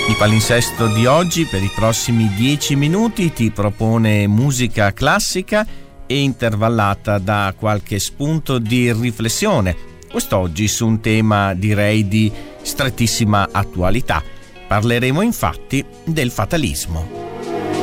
Il palinsesto di oggi per i prossimi 10 minuti ti propone musica classica e intervallata da qualche spunto di riflessione, quest'oggi su un tema direi di strettissima attualità. Parleremo infatti del fatalismo.